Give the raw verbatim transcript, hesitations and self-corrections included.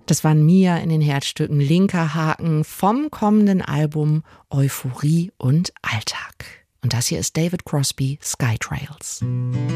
Das waren Mia in den Herzstücken, linker Haken vom kommenden Album Euphorie und Alltag. Und das hier ist David Crosby, Sky Trails.